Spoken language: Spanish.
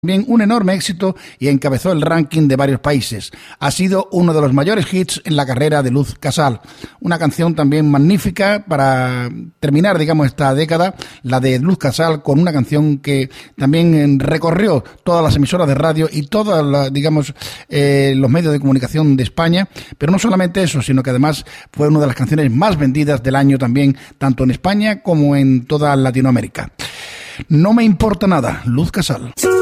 También un enorme éxito y encabezó el ranking de varios países. Ha sido uno de los mayores hits en la carrera de Luz Casal. Una canción también magnífica para terminar, digamos, esta década, la de Luz Casal, con una canción que también recorrió todas las emisoras de radio y todos, los medios de comunicación de España. Pero no solamente eso, sino que además fue una de las canciones más vendidas del año también, tanto en España como en toda Latinoamérica. No me importa nada, Luz Casal.